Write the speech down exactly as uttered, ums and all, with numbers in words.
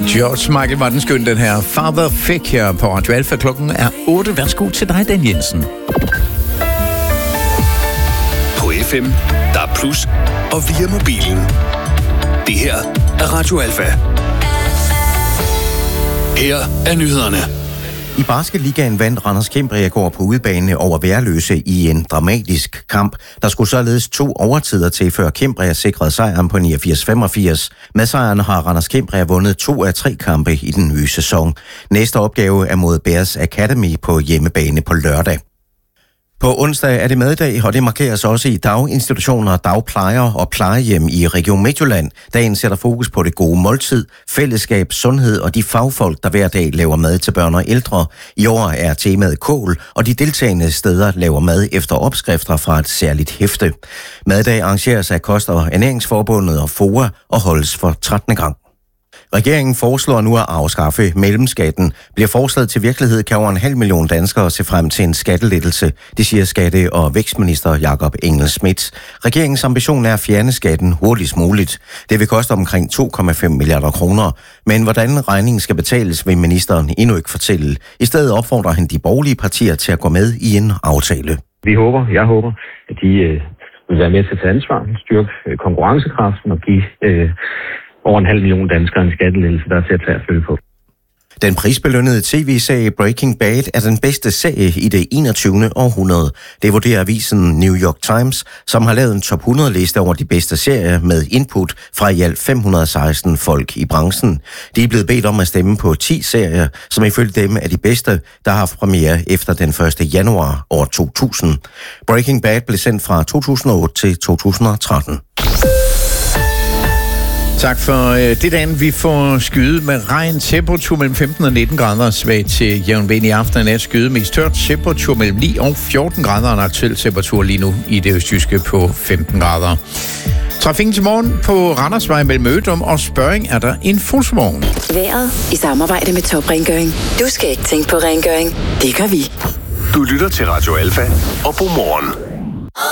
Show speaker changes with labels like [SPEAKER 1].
[SPEAKER 1] George Michael var den skøn, den her Father Figure på Radio Alfa. Klokken er otte. Værsgo til dig, Dan Jensen.
[SPEAKER 2] På F M, der er plus, og via mobilen. Det her er Radio Alfa. Her er nyhederne.
[SPEAKER 3] I Basketligaen vandt Randers Cambria i går på udebane over Værløse i en dramatisk kamp. Der skulle således to overtider til, før Cambria sikrede sejren på niogfirs femogfirs. Med sejren har Randers Cambria vundet to af tre kampe i den nye sæson. Næste opgave er mod Bears Academy på hjemmebane på lørdag. På onsdag er det meddag, og det markeres også i daginstitutioner, dagplejer og plejehjem i Region Midtjylland. Dagen sætter fokus på det gode måltid, fællesskab, sundhed og de fagfolk, der hver dag laver mad til børn og ældre. I år er temaet kål, og de deltagende steder laver mad efter opskrifter fra et særligt hæfte. Maddag arrangeres af Kost- og Ernæringsforbundet og F O A og holdes for trettende gang. Regeringen foreslår nu at afskaffe mellemskatten. Bliver forslaget til virkelighed, kan over en halv million danskere se frem til en skattelettelse. Det siger skatte- og vækstminister Jakob Engel-Schmidt. Regeringens ambition er at fjerne skatten hurtigst muligt. Det vil koste omkring to komma fem milliarder kroner. Men hvordan regningen skal betales, vil ministeren endnu ikke fortælle. I stedet opfordrer han de borgerlige partier til at gå med i en aftale.
[SPEAKER 4] Vi håber, jeg håber, at de øh, vil være med til at tage ansvar, styrke øh, konkurrencekraften og give øh, over en halv million danskere en skattelettelse, der er til at tage at følge på.
[SPEAKER 3] Den prisbelønnede tv-serie Breaking Bad er den bedste serie i det enogtyvende århundrede. Det vurderer avisen New York Times, som har lavet en top hundrede liste over de bedste serier med input fra i alt fem hundrede og seksten folk i branchen. De er blevet bedt om at stemme på ti serier, som ifølge dem er de bedste, der har haft premiere efter den første januar år to tusind. Breaking Bad blev sendt fra to tusind og otte til to tusind og tretten.
[SPEAKER 1] Tak for øh, det, Dan. Vi får skyde med regn. Temperatur mellem femten og nitten grader. Svag til jævn vind i aften er skyde mest tørt. Temperatur mellem ni og fjorten grader. En aktuel temperatur lige nu i det østjyske på femten grader. Trafikken til morgen på Randersvej mellem Ødum og Spørring er der en fodsvogn.
[SPEAKER 5] Været i samarbejde med Top Rengøring. Du skal ikke tænke på rengøring. Det gør vi.
[SPEAKER 2] Du lytter til Radio Alfa og Godmorgen.